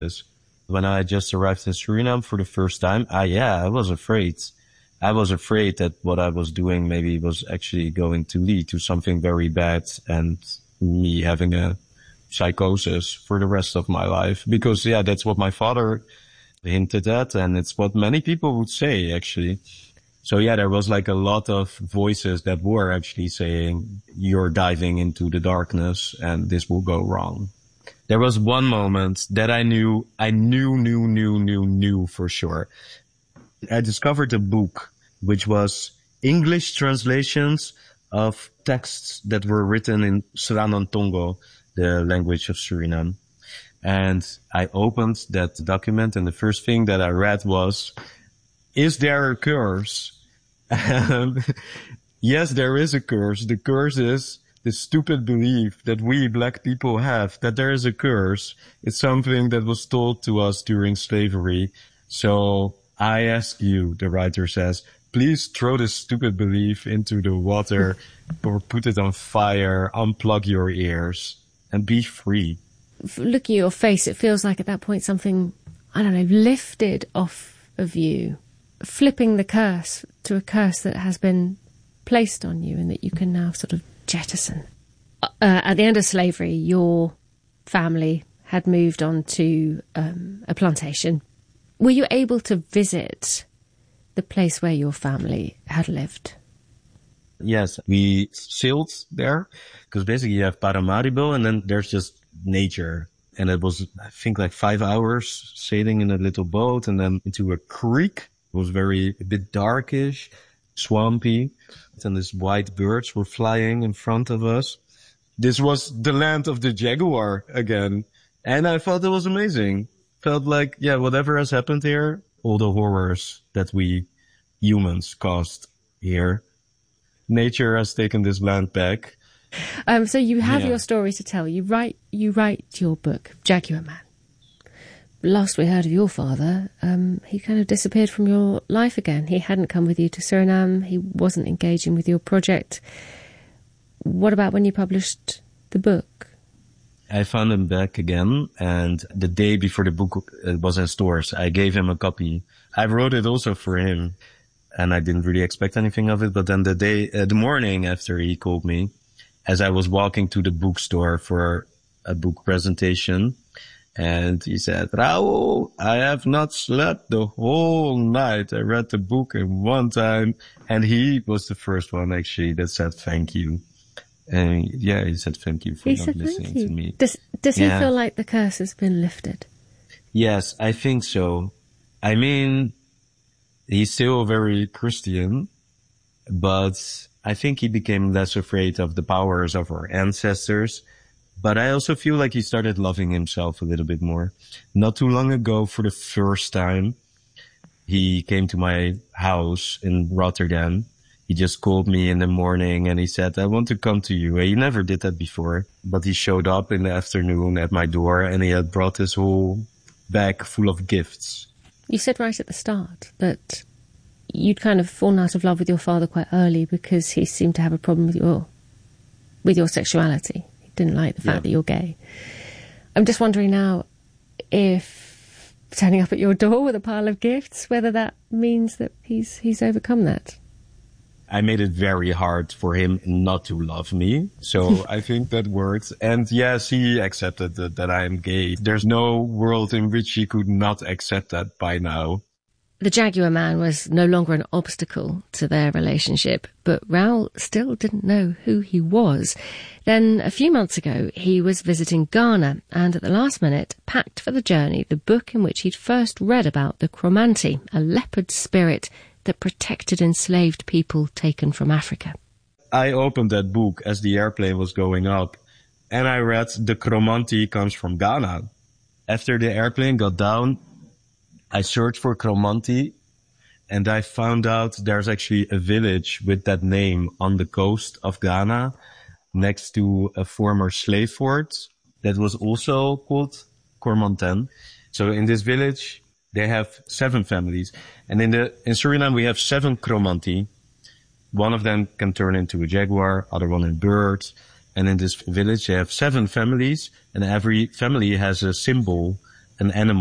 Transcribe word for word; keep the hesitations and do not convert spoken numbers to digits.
When I just arrived in Suriname for the first time, I, yeah, I was afraid. I was afraid that what I was doing maybe was actually going to lead to something very bad and me having a psychosis for the rest of my life. Because, yeah, that's what my father hinted at, and it's what many people would say, actually. So, yeah, there was like a lot of voices that were actually saying, you're diving into the darkness and this will go wrong. There was one moment that I knew, I knew, knew, knew, knew, knew for sure. I discovered a book which was English translations of texts that were written in Sranan-Tongo, the language of Suriname. And I opened that document, and the first thing that I read was, is there a curse? And yes, there is a curse. The curse is the stupid belief that we black people have, that there is a curse. It's something that was told to us during slavery. So I ask you, the writer says, please throw this stupid belief into the water or put it on fire, unplug your ears, and be free. Looking at your face, it feels like at that point something, I don't know, lifted off of you, flipping the curse to a curse that has been placed on you and that you can now sort of jettison. Uh, at the end of slavery, your family had moved on to um, a plantation. Were you able to visit the place where your family had lived? Yes, we sailed there because basically you have Paramaribo and then there's just nature. And it was, I think, like five hours sailing in a little boat and then into a creek. It was very, a bit darkish, swampy. And these white birds were flying in front of us. This was the land of the jaguar again. And I thought it was amazing. Felt like, yeah, whatever has happened here, all the horrors that we humans caused here, nature has taken this land back. Um, so you have yeah. your story to tell. You write, you write your book, Jaguar Man. Last we heard of your father, um, he kind of disappeared from your life again. He hadn't come with you to Suriname. He wasn't engaging with your project. What about when you published the book? I found him back again, and the day before the book was in stores, I gave him a copy. I wrote it also for him, and I didn't really expect anything of it. But then the day, uh, the morning after he called me, as I was walking to the bookstore for a book presentation, and he said, Raul, I have not slept the whole night. I read the book in one time. And he was the first one, actually, that said thank you. And yeah, he said thank you for he not said listening thank you. to me. Does, does yeah. he feel like the curse has been lifted? Yes, I think so. I mean, he's still very Christian, but I think he became less afraid of the powers of our ancestors. But I also feel like he started loving himself a little bit more. Not too long ago, for the first time, he came to my house in Rotterdam. He just called me in the morning and he said, I want to come to you. He never did that before, but he showed up in the afternoon at my door and he had brought this whole bag full of gifts. You said right at the start that you'd kind of fallen out of love with your father quite early because he seemed to have a problem with your, with your sexuality. Didn't like the fact yeah. that you're gay. I'm just wondering now if turning up at your door with a pile of gifts, whether that means that he's he's overcome that. I made it very hard for him not to love me. So I think that worked. And yes, he accepted that, that I am gay. There's no world in which he could not accept that by now. The Jaguar Man was no longer an obstacle to their relationship, but Raul still didn't know who he was. Then, a few months ago, he was visiting Ghana and at the last minute packed for the journey the book in which he'd first read about the Kromanti, a leopard spirit that protected enslaved people taken from Africa. I opened that book as the airplane was going up, and I read the Kromanti comes from Ghana. After the airplane got down, I searched for Kromanti and I found out there's actually a village with that name on the coast of Ghana next to a former slave fort that was also called Cormonten. So in this village, they have seven families. And in the, in Suriname, we have seven Kromanti. One of them can turn into a jaguar, other one in birds. And in this village, they have seven families and every family has a symbol an animal